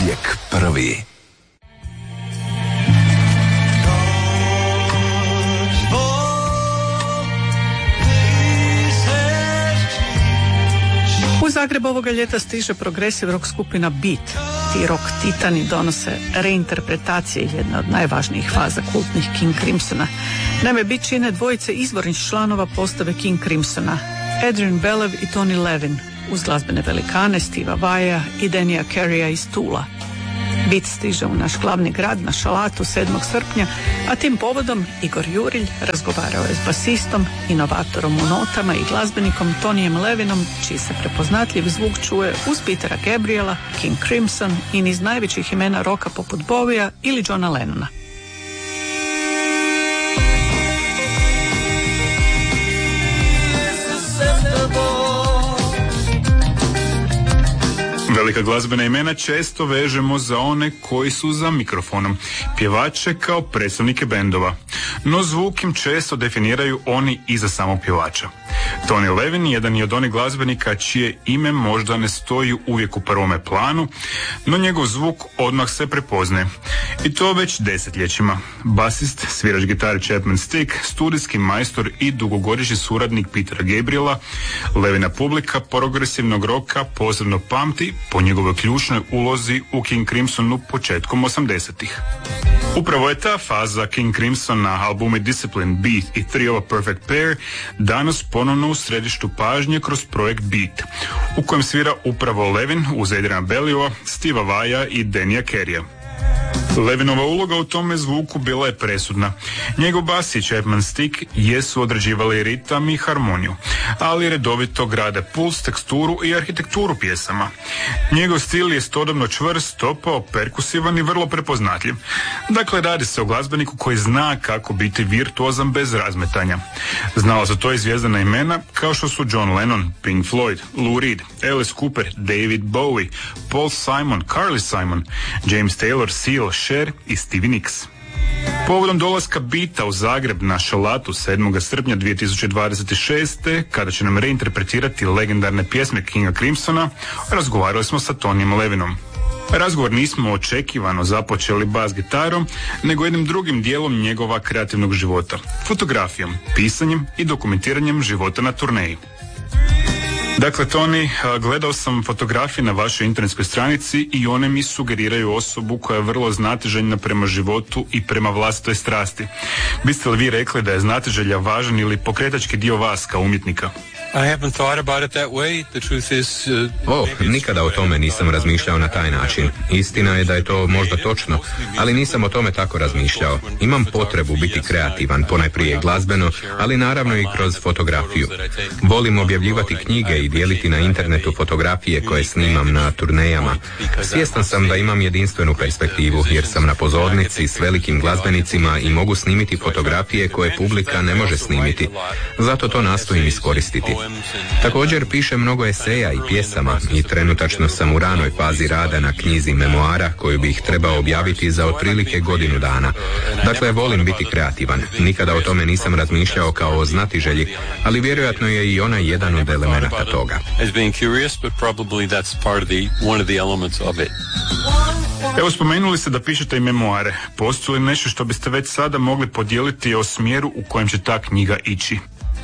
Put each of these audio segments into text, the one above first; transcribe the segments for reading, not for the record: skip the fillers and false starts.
uvijek prvi. U Zagreb ovoga ljeta stiže progresive rock skupina Beat. Ti rock titani donose reinterpretacije jedne od najvažnijih faza kultnih King Crimsona. Naime, Beat čine dvojice izvornih članova postave King Crimsona, Adrian Belew i Tony Levin, uz glazbene velikane Steva Vaja i Denia Carreya iz Tula. Beat stiže u naš glavni grad na Šalatu 7. srpnja, a tim povodom Igor Jurilj razgovarao je s basistom, inovatorom u notama i glazbenikom Tonijem Levinom, čiji se prepoznatljiv zvuk čuje uz Petera Gabriela, King Crimson i niz najvećih imena roka poput Bowieja ili Johna Lennona. Velika glazbena imena često vežemo za one koji su za mikrofonom, pjevače kao predstavnike bendova, no zvuk im često definiraju oni iza samog pjevača. Tony Levin jedan je od onih glazbenika čije ime možda ne stoji uvijek u prvome planu, no njegov zvuk odmah se prepoznaje. I to već desetljećima. Basist, svirač gitare Chapman Stick, studijski majstor i dugogodišnji suradnik Petera Gabriela, Levina publika progresivnog roka posebno pamti po njegovoj ključnoj ulozi u King Crimsonu početkom 80-ih. Upravo je ta faza King Crimson na albumi Discipline, Beat i Three of a Perfect Pair danas ponovno u središtu pažnje kroz projekt Beat, u kojem svira upravo Levin uz Adriana Belewa, Steva Vaja i Denia Carreya. Levinova uloga u tome zvuku bila je presudna. Njegov bas i Chapman Stick jesu određivali ritam i harmoniju, ali redovito grade puls, teksturu i arhitekturu pjesama. Njegov stil je istodobno čvrst, topao, perkusivan i vrlo prepoznatljiv. Dakle, radi se o glazbeniku koji zna kako biti virtuozan bez razmetanja. Znala su to i zvijezdana imena kao što su John Lennon, Pink Floyd, Lou Reed, Alice Cooper, David Bowie, Paul Simon, Carly Simon, James Taylor, Seal, Cher i Stevie Nicks. Povodom dolaska Beata u Zagreb na Šalatu 7. srpnja 2026. kada će nam reinterpretirati legendarne pjesme Kinga Crimsona, razgovarali smo sa Tonijem Levinom. Razgovor nismo očekivano započeli bas gitarom, nego jednim drugim dijelom njegova kreativnog života, fotografijom, pisanjem i dokumentiranjem života na turneji. Dakle, Tony, gledao sam fotografije na vašoj internetskoj stranici i one mi sugeriraju osobu koja je vrlo znatiželjna prema životu i prema vlastitoj strasti. Biste li vi rekli da je znatiželja važan ili pokretački dio vas kao umjetnika? Nikada o tome nisam razmišljao na taj način. Istina je da je to možda točno, ali nisam o tome tako razmišljao. Imam potrebu biti kreativan, ponajprije glazbeno, ali naravno i kroz fotografiju. Volim objavljivati knjige i dijeliti na internetu fotografije koje snimam na turnejama. Svjestan sam da imam jedinstvenu perspektivu, jer sam na pozornici s velikim glazbenicima i mogu snimiti fotografije koje publika ne može snimiti. Zato to nastojim iskoristiti. Također pišem mnogo eseja i pjesama i trenutačno sam u ranoj fazi rada na knjizi memoara koju bih trebao objaviti za otprilike godinu dana. Dakle, volim biti kreativan. Nikada o tome nisam razmišljao kao o znatiželji, ali vjerojatno je i ona jedan od elemenata toga. Evo, spomenuli ste da pišete i memoare. Postoji li nešto što biste već sada mogli podijeliti o smjeru u kojem će ta knjiga ići?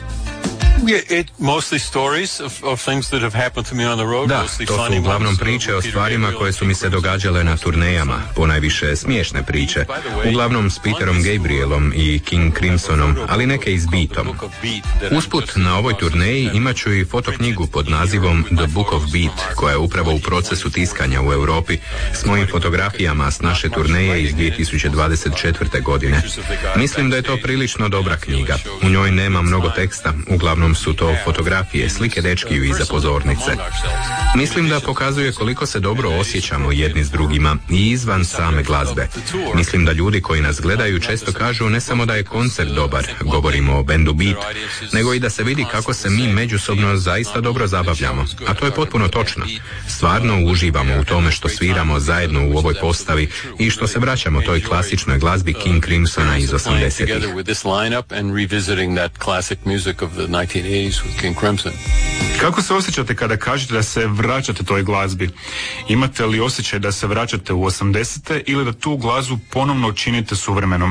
Da, to su uglavnom priče o stvarima koje su mi se događale na turnejama, ponajviše smiješne priče, uglavnom s Peterom Gabrielom i King Crimsonom, ali neke i s Beatom. Usput, na ovoj turneji imat ću i fotoknjigu pod nazivom The Book of Beat, koja je upravo u procesu tiskanja u Europi, s mojim fotografijama s naše turneje iz 2024. godine. Mislim da je to prilično dobra knjiga. U njoj nema mnogo teksta, uglavnom su to fotografije, slike dečkiju iza pozornice. Mislim da pokazuje koliko se dobro osjećamo jedni s drugima i izvan same glazbe. Mislim da ljudi koji nas gledaju često kažu ne samo da je koncert dobar, govorimo o bendu Beat, nego i da se vidi kako se mi međusobno zaista dobro zabavljamo. A to je potpuno točno. Stvarno uživamo u tome što sviramo zajedno u ovoj postavi i što se vraćamo toj klasičnoj glazbi King Crimsona iz 80-ih. with King Crimson. Kako se osjećate kada kažete da se vraćate toj glazbi? Imate li osjećaj da se vraćate u 80-te ili da tu glazbu ponovno činite suvremenom?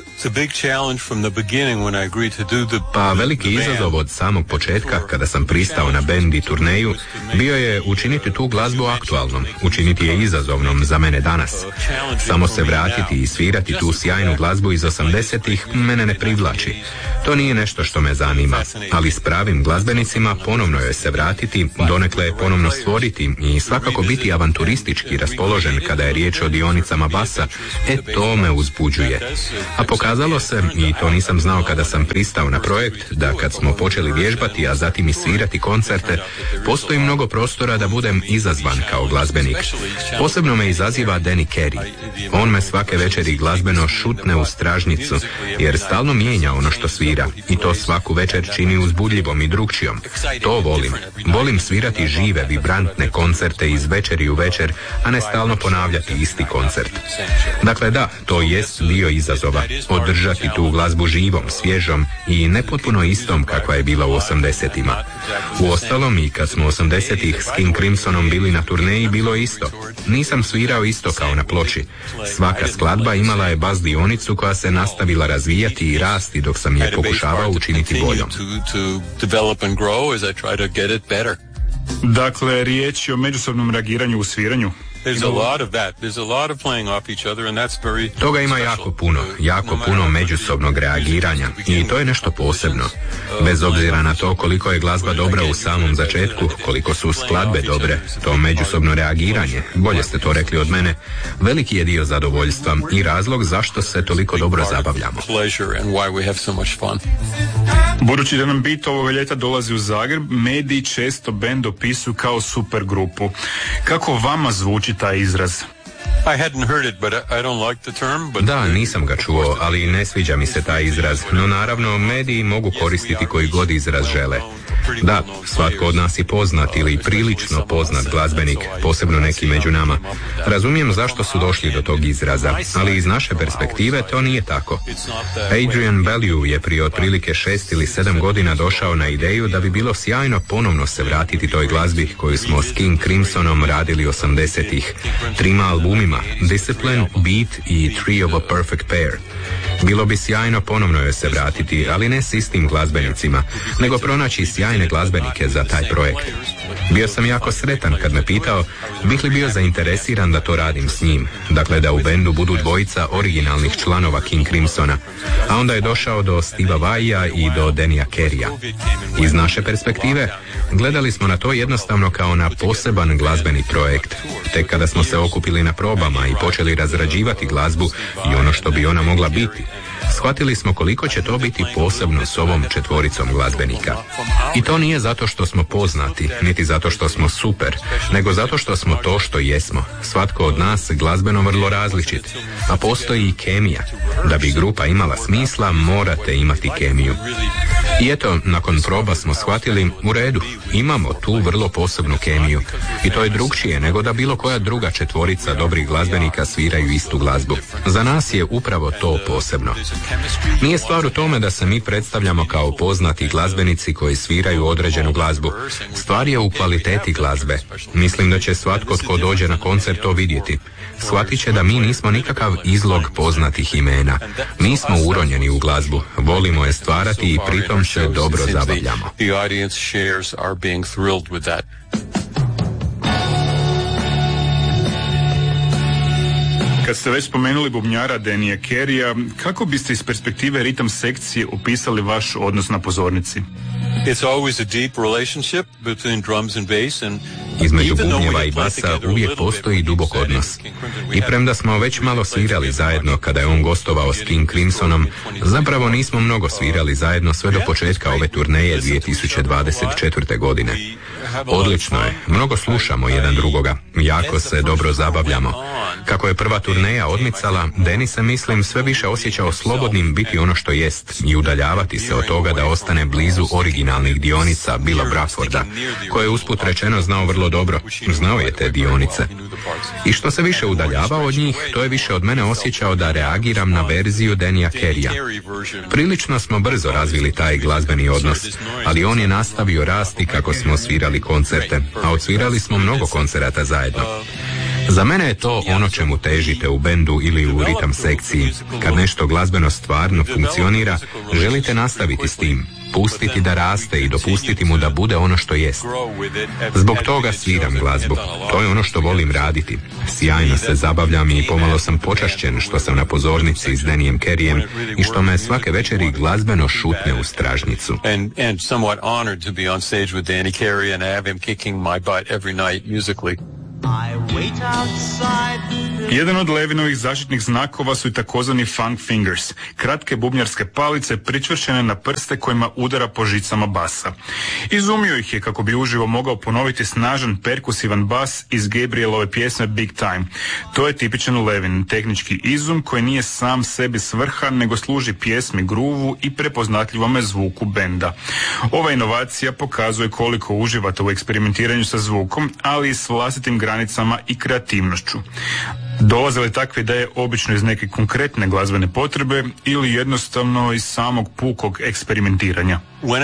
Pa veliki izazov od samog početka, kada sam pristao na bend i turneju, bio je učiniti tu glazbu aktualnom, učiniti je izazovnom za mene danas. Samo se vratiti i svirati tu sjajnu glazbu iz 80-ih mene ne privlači. To nije nešto što me zanima, ali s pravim glazbenicima ponovno je se vratiti, donekle ponovno stvoriti i svakako biti avanturistički raspoložen kada je riječ o dionicama basa, to me uzbuđuje. A pokazalo se, i to nisam znao kada sam pristao na projekt, da kad smo počeli vježbati, a zatim i svirati koncerte, postoji mnogo prostora da budem izazvan kao glazbenik. Posebno me izaziva Danny Carey. On me svake večeri glazbeno šutne u stražnicu, jer stalno mijenja ono što svira i to svaku večer čini uzbudljivom i drugčijom. To volim. Volim svirati žive, vibrantne koncerte iz večeri u večer, a ne stalno ponavljati isti koncert. Dakle da, to jest dio izazova, održati tu glazbu živom, svježom i nepotpuno istom kakva je bila u 80-ima. Uostalom i kad smo 80-ih s King Crimsonom bili na turneji bilo isto. Nisam svirao isto kao na ploči. Svaka skladba imala je bas dionicu koja se nastavila razvijati i rasti dok sam je pokušavao učiniti boljom. Dakle, riječ je o međusobnom reagiranju u sviranju. Toga ima jako puno međusobnog reagiranja i to je nešto posebno. Bez obzira na to koliko je glazba dobra u samom začetku, koliko su skladbe dobre, to međusobno reagiranje, bolje ste to rekli od mene, veliki je dio zadovoljstva i razlog zašto se toliko dobro zabavljamo. Budući da nam Beat ovoga ljeta dolazi u Zagreb, mediji često bend opisuju kao super grupu. Kako vama zvuči taj izraz? Da, nisam ga čuo, ali ne sviđa mi se taj izraz, no naravno mediji mogu koristiti koji god izraz žele. Da, svatko od nas je poznat ili prilično poznat glazbenik, posebno neki među nama. Razumijem zašto su došli do tog izraza, ali iz naše perspektive to nije tako. Adrian Belew je prije otprilike 6 ili 7 godina došao na ideju da bi bilo sjajno ponovno se vratiti toj glazbi koju smo s King Crimsonom radili 80-ih, 3 albumima, Discipline, Beat i Three of a Perfect Pair. Bilo bi sjajno ponovno joj se vratiti, ali ne s istim glazbenicima, nego pronaći sjajne glazbenike za taj projekt. Bio sam jako sretan kad me pitao bih li bio zainteresiran da to radim s njim, dakle da u bendu budu dvojica originalnih članova King Crimsona, a onda je došao do Steva Vaija i do Dannya Careya. Iz naše perspektive gledali smo na to jednostavno kao na poseban glazbeni projekt. Tek kada smo se okupili na probama i počeli razrađivati glazbu i ono što bi ona mogla biti, shvatili smo koliko će to biti posebno s ovom četvoricom glazbenika. I to nije zato što smo poznati, niti zato što smo super, nego zato što smo to što jesmo. Svatko od nas glazbeno vrlo različit, a postoji i kemija. Da bi grupa imala smisla, morate imati kemiju. I eto, nakon proba smo shvatili, u redu, imamo tu vrlo posebnu kemiju. I to je drugčije nego da bilo koja druga četvorica dobrih glazbenika sviraju istu glazbu. Za nas je upravo to posebno. Nije stvar u tome da se mi predstavljamo kao poznati glazbenici koji sviraju određenu glazbu. Stvar je u kvaliteti glazbe. Mislim da će svatko tko dođe na koncert to vidjeti. Shvatit će da mi nismo nikakav izlog poznatih imena. Mi smo uronjeni u glazbu, volimo je stvarati i pritom se dobro zabavljamo. Kad ste već spomenuli bubnjara Dannya Careya, kako biste iz perspektive ritam sekcije opisali vaš odnos na pozornici? Između bubnjeva i basa uvijek postoji dubok odnos. I premda smo već malo svirali zajedno kada je on gostovao s King Crimsonom, zapravo nismo mnogo svirali zajedno sve do početka ove turneje 2024. godine. Odlično je, mnogo slušamo jedan drugoga, jako se dobro zabavljamo. Kako je prva turneja odmicala, Danny se, mislim, sve više osjećao slobodnim biti ono što jest i udaljavati se od toga da ostane blizu originalnih dionica Billa Brufforda, koje je usput rečeno znao vrlo dobro, znao je te dionice. I što se više udaljavao od njih, to je više od mene osjećao da reagiram na verziju Dannya Careyja. Prilično smo brzo razvili taj glazbeni odnos, ali on je nastavio rasti kako smo svirali koncerte, a odsvirali smo mnogo koncerata zajedno. Za mene je to ono čemu težite u bendu ili u ritam sekciji. Kad nešto glazbeno stvarno funkcionira, želite nastaviti s tim, pustiti da raste i dopustiti mu da bude ono što jest. Zbog toga sviram glazbu. To je ono što volim raditi. Sjajno se zabavljam i pomalo sam počašćen što sam na pozornici s Dannyem Careyjem i što me svake večeri glazbeno šutne u stražnicu. Jedan od Levinovih zaštitnih znakova su i takozvani funk fingers, kratke bubnjarske palice pričvršene na prste kojima udara po žicama basa. Izumio ih je kako bi uživo mogao ponoviti snažan perkusivan bas iz Gabrielove pjesme Big Time. To je tipičan Levin, tehnički izum koji nije sam sebi svrha, nego služi pjesmi, gruvu i prepoznatljivome zvuku benda. Ova inovacija pokazuje koliko uživate u eksperimentiranju sa zvukom, ali i s vlastitim granicama i kreativnošću. Dolaze li takve ideje obično iz neke konkretne glazbene potrebe ili jednostavno iz samog pukog eksperimentiranja?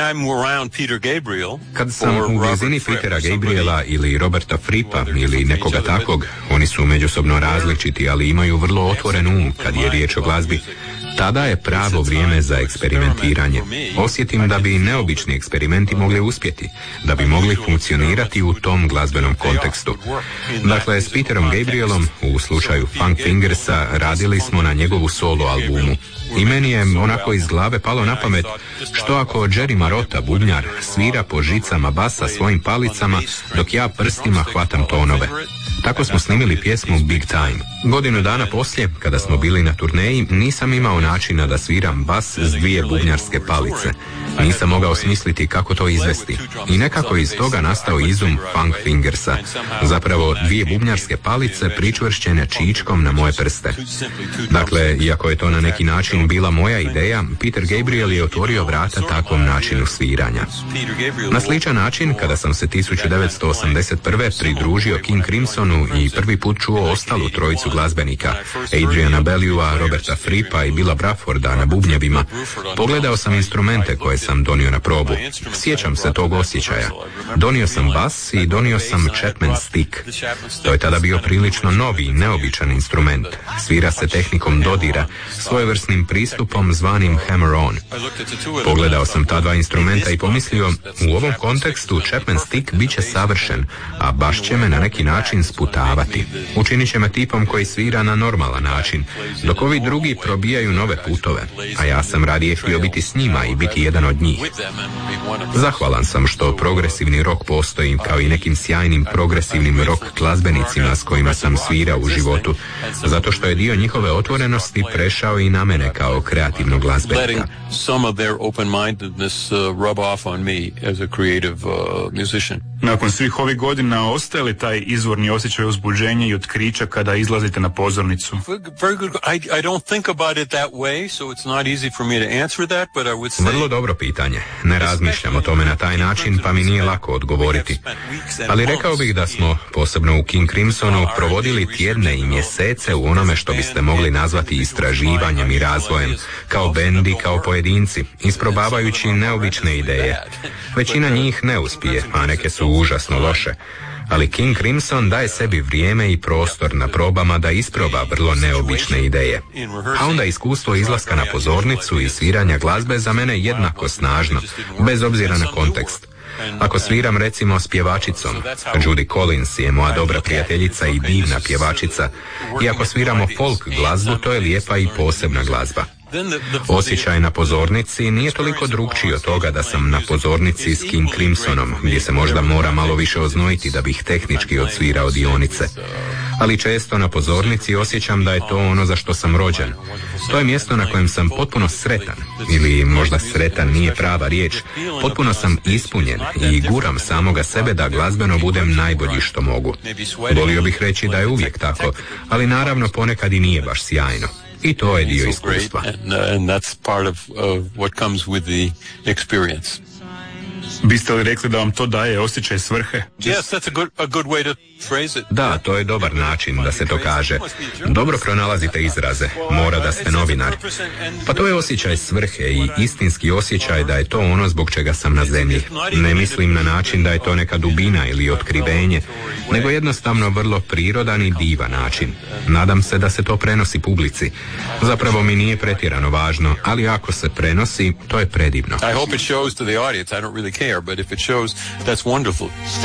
Kad sam u blizini Petera Gabriela ili Roberta Frippa ili nekoga takvog, oni su međusobno različiti, ali imaju vrlo otvoren um kad je riječ o glazbi. Tada je pravo vrijeme za eksperimentiranje. Osjetim da bi neobični eksperimenti mogli uspjeti, da bi mogli funkcionirati u tom glazbenom kontekstu. Dakle, s Peterom Gabrielom, u slučaju Funk Fingersa, radili smo na njegovu solo albumu. I meni je onako iz glave palo na pamet, što ako Jerry Marotta, bubnjar, svira po žicama basa svojim palicama, dok ja prstima hvatam tonove. Tako smo snimili pjesmu Big Time. Godinu dana poslije, kada smo bili na turneji, nisam imao načina da sviram bas s dvije bubnjarske palice. Nisam mogao smisliti kako to izvesti. I nekako iz toga nastao izum Funk Fingersa. Zapravo dvije bubnjarske palice pričvršćene čičkom na moje prste. Dakle, iako je to na neki način bila moja ideja, Peter Gabriel je otvorio vrata takvom načinu sviranja. Na sličan način, kada sam se 1981. pridružio King Crimsonu i prvi put čuo ostalu trojicu glazbenika, Adriana Bellewa, Roberta Frippa i Billa Brufforda na bubnjevima, pogledao sam instrumente koje sam donio na probu. Sjećam se tog osjećaja. Donio sam bas i donio sam Chapman stick. To je tada bio prilično novi i neobičan instrument. Svira se tehnikom dodira, svojevrsnim pristupom zvanim hammer-on. Pogledao sam ta dva instrumenta i pomislio, u ovom kontekstu Chapman stick bit će savršen, a baš će me na neki način sputavati. Učinit će me tipom koji svira na normalan način, dok ovi drugi probijaju nove putove, a ja sam radije htio biti s njima i biti jedan od njih. Zahvalan sam što progresivni rock postoji, kao i nekim sjajnim progresivnim rock glazbenicima s kojima sam svirao u životu, zato što je dio njihove otvorenosti prešao i na mene kao kreativnog glazbenika. Nakon svih ovih godina ostaje li taj izvorni osjećaj uzbuđenja i otkrića kada izlazite na pozornicu? Vrlo dobro pitanje. Ne razmišljam o tome na taj način, pa mi nije lako odgovoriti. Ali rekao bih da smo, posebno u King Crimsonu, provodili tjedne i mjesece u onome što biste mogli nazvati istraživanjem i razvojem, kao bend i kao pojedinci, isprobavajući neobične ideje. Većina njih ne uspije, a neke su užasno loše. Ali King Crimson daje sebi vrijeme i prostor na probama da isproba vrlo neobične ideje. A onda iskustvo izlaska na pozornicu i sviranja glazbe za mene jednako snažno, bez obzira na kontekst. Ako sviram recimo s pjevačicom, Judy Collins je moja dobra prijateljica i divna pjevačica, i ako sviramo folk glazbu, to je lijepa i posebna glazba. Osjećaj na pozornici nije toliko drukčiji od toga da sam na pozornici s King Crimsonom, gdje se možda mora malo više oznojiti da bih tehnički odsvirao dionice. ali često na pozornici osjećam da je to ono za što sam rođen. To je mjesto na kojem sam potpuno sretan, ili možda sretan nije prava riječ, potpuno sam ispunjen i guram samoga sebe da glazbeno budem najbolji što mogu. Volio bih reći da je uvijek tako, ali naravno ponekad i nije baš sjajno. I to je dio iskustva. Biste li rekli da vam to daje osjećaj svrhe? Da, to je dobar način da se to kaže. Dobro pronalazite izraze, mora da ste novinar. Pa to je osjećaj svrhe i istinski osjećaj da je to ono zbog čega sam na zemlji. Ne mislim na način da je to neka dubina ili otkrivenje, nego jednostavno vrlo prirodan i divan način. Nadam se da se to prenosi publici. Zapravo mi nije pretjerano važno, ali ako se prenosi, to je predivno. I hope it shows to the audience. I don't really care, but if it shows, that's wonderful.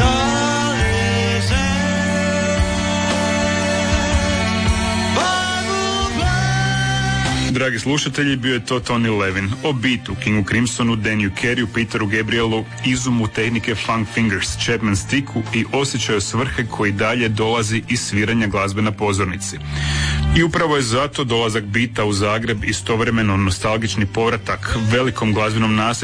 Dragi slušatelji, bio je to Tony Levin o Beatu, Kingu Crimsonu, Danny Careyju, Peteru Gabrielu, izumu tehnike Funk Fingers, Chapman Sticku i osjećaju svrhe koji dalje dolazi iz sviranja glazbe na pozornici. I upravo je zato dolazak Beata u Zagreb istovremeno nostalgični povratak velikom glazbenom nasljeđu